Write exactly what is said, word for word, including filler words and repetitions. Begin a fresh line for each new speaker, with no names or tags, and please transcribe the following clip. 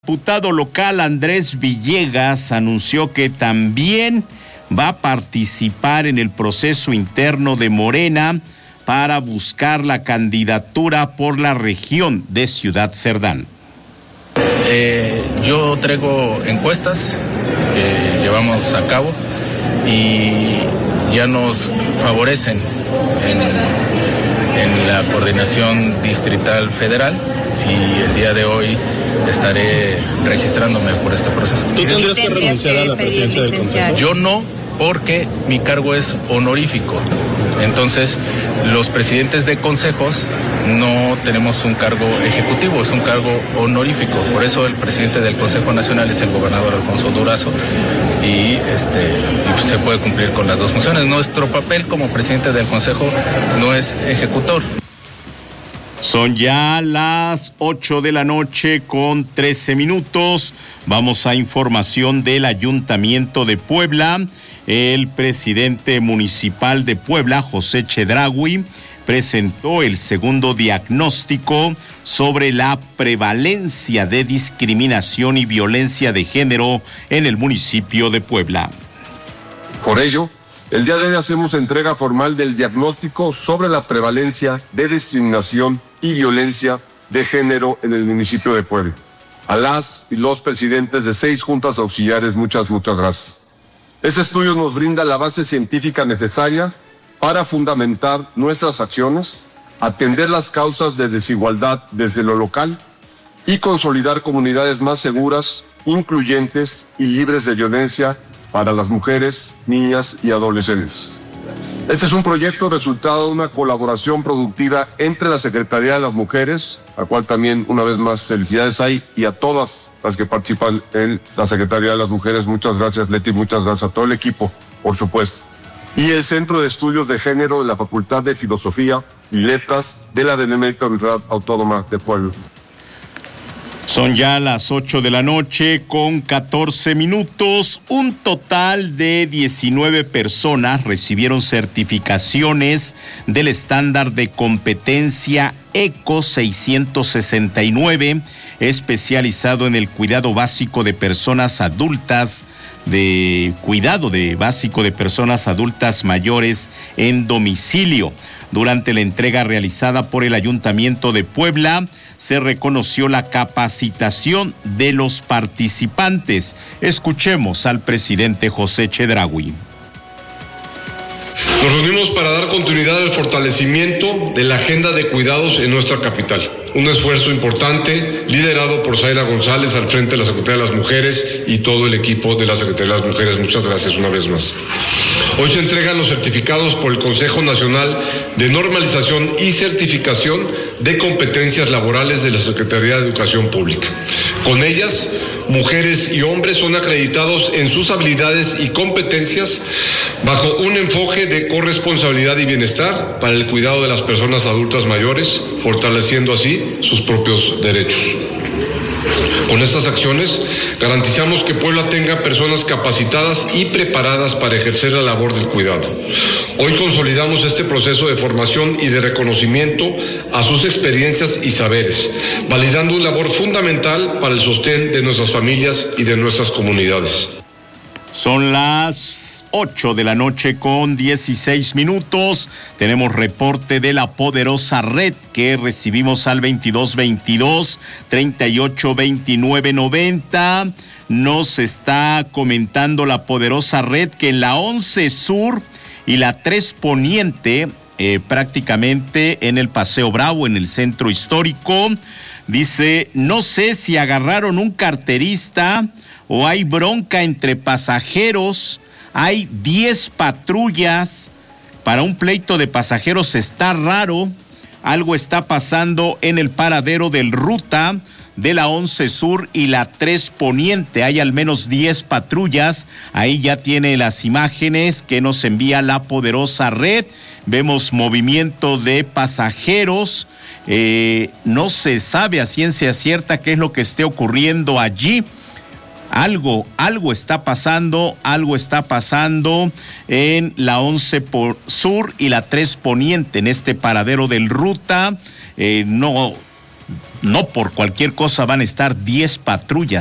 El diputado local Andrés Villegas anunció que también va a participar en el proceso interno de Morena para buscar la candidatura por la región de Ciudad Cerdán.
Eh, yo traigo encuestas que llevamos a cabo y ya nos favorecen en, en la coordinación distrital federal y el día de hoy estaré registrándome por este proceso.
¿Tú tendrías que renunciar a la presidencia del Consejo?
Yo no, porque mi cargo es honorífico. Entonces, los presidentes de consejos no tenemos un cargo ejecutivo, es un cargo honorífico. Por eso el presidente del Consejo Nacional es el gobernador Alfonso Durazo y este y se puede cumplir con las dos funciones. Nuestro papel como presidente del Consejo no es ejecutor.
Son ya las ocho de la noche con trece minutos. Vamos a información del Ayuntamiento de Puebla. El presidente municipal de Puebla, José Chedraui, presentó el segundo diagnóstico sobre la prevalencia de discriminación y violencia de género en el municipio de Puebla.
Por ello, el día de hoy hacemos entrega formal del diagnóstico sobre la prevalencia de discriminación y violencia de género en el municipio de Puebla. A las y los presidentes de seis juntas auxiliares, muchas, muchas gracias. Este estudio nos brinda la base científica necesaria para fundamentar nuestras acciones, atender las causas de desigualdad desde lo local y consolidar comunidades más seguras, incluyentes y libres de violencia para las mujeres, niñas y adolescentes. Este es un proyecto resultado de una colaboración productiva entre la Secretaría de las Mujeres, a la cual también una vez más felicidades hay, y a todas las que participan en la Secretaría de las Mujeres. Muchas gracias, Leti, muchas gracias a todo el equipo, por supuesto. Y el Centro de Estudios de Género de la Facultad de Filosofía y Letras de la Benemérita Universidad Autónoma de Puebla.
Son ya las ocho de la noche con catorce minutos. Un total de diecinueve personas recibieron certificaciones del estándar de competencia ECO seiscientos sesenta y nueve, especializado en el cuidado básico de personas adultas, de cuidado de básico de personas adultas mayores en domicilio. Durante la entrega realizada por el Ayuntamiento de Puebla, se reconoció la capacitación de los participantes. Escuchemos al presidente José Chedraui.
Nos reunimos para dar continuidad al fortalecimiento de la agenda de cuidados en nuestra capital. Un esfuerzo importante liderado por Zaira González al frente de la Secretaría de las Mujeres y todo el equipo de la Secretaría de las Mujeres. Muchas gracias una vez más. Hoy se entregan los certificados por el Consejo Nacional de Normalización y Certificación de Competencias Laborales de la Secretaría de Educación Pública. Con ellas, mujeres y hombres son acreditados en sus habilidades y competencias bajo un enfoque de corresponsabilidad y bienestar para el cuidado de las personas adultas mayores, fortaleciendo así sus propios derechos. Con estas acciones garantizamos que Puebla tenga personas capacitadas y preparadas para ejercer la labor del cuidado. Hoy consolidamos este proceso de formación y de reconocimiento a sus experiencias y saberes, validando una labor fundamental para el sostén de nuestras familias y de nuestras comunidades.
Son las ocho de la noche con dieciséis minutos. Tenemos reporte de la poderosa red que recibimos al veintidós veintidós, treinta y ocho veintinueve noventa. Nos está comentando la poderosa red que en la once Sur y la tres Poniente, eh, prácticamente en el Paseo Bravo, en el centro histórico, dice, no sé si agarraron un carterista o hay bronca entre pasajeros. Hay diez patrullas para un pleito de pasajeros. Está raro, algo está pasando en el paradero del Ruta de la once Sur y la tres Poniente. Hay al menos diez patrullas. Ahí ya tiene las imágenes que nos envía la poderosa red. Vemos movimiento de pasajeros. Eh, no se sabe a ciencia cierta qué es lo que esté ocurriendo allí. Algo, algo está pasando, algo está pasando en la once Sur y la tres Poniente, en este paradero del Ruta. Eh, no no por cualquier cosa van a estar diez patrullas